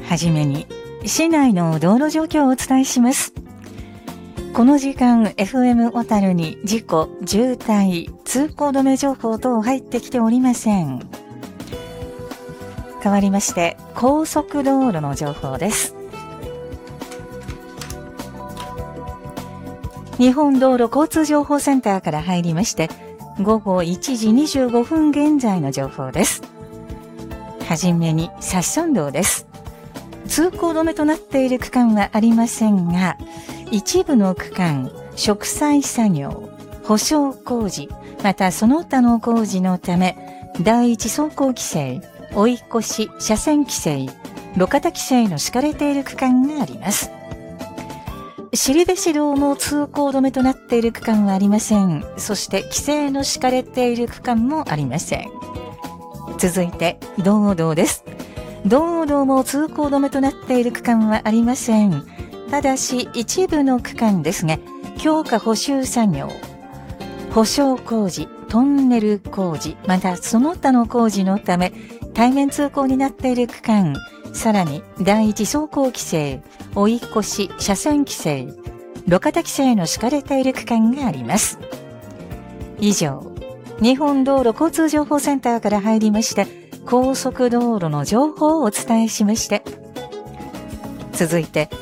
はじめに市内の道路状況をお伝えします。この時間 FM 小樽に事故、渋滞、通行止め情報等入ってきておりません。変わりまして高速道路の情報です。日本道路交通情報センターから入りまして午後1時25分現在の情報です。はじめに殺損道です。通行止めとなっている区間はありませんが、一部の区間、植栽作業、舗装工事、またその他の工事のため、第一走行規制、追い越し、車線規制、路肩規制の敷かれている区間があります。後部市道も通行止めとなっている区間はありません。そして規制の敷かれている区間もありません。続いて道央道です。道央道も通行止めとなっている区間はありません。ただし一部の区間ですが、強化補修作業、舗装工事、トンネル工事、またその他の工事のため対面通行になっている区間、さらに第一走行規制、追い越し、車線規制、路肩規制の敷かれている区間があります。以上、日本道路交通情報センターから入りました高速道路の情報をお伝えしまして、続いて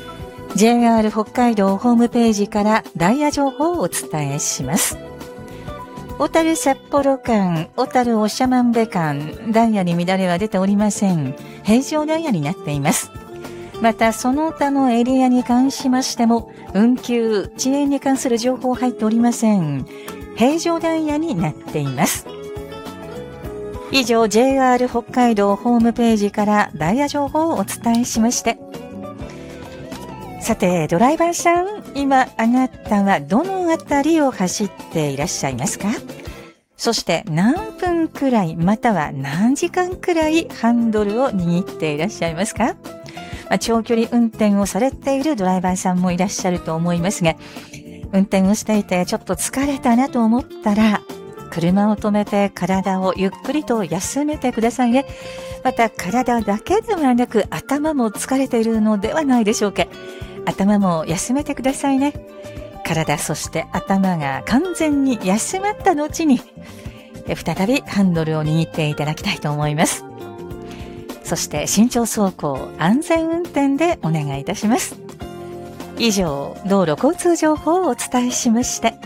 JR 北海道ホームページからダイヤ情報をお伝えします。小樽札幌間、小樽長万部間、ダイヤに乱れは出ておりません。平常ダイヤになっています。またその他のエリアに関しましても運休、遅延に関する情報入っておりません。平常ダイヤになっています。以上 JR 北海道ホームページからダイヤ情報をお伝えしまして、さてドライバーさん、今あなたはどのあたりを走っていらっしゃいますか？そして何分くらいまたは何時間くらいハンドルを握っていらっしゃいますか？長距離運転をされているドライバーさんもいらっしゃると思いますが、運転をしていてちょっと疲れたなと思ったら車を止めて体をゆっくりと休めてくださいね。また体だけではなく頭も疲れているのではないでしょうか。頭も休めてくださいね。体そして頭が完全に休まった後に再びハンドルを握っていただきたいと思います。そして慎重走行、安全運転でお願いいたします。以上、道路交通情報をお伝えしました。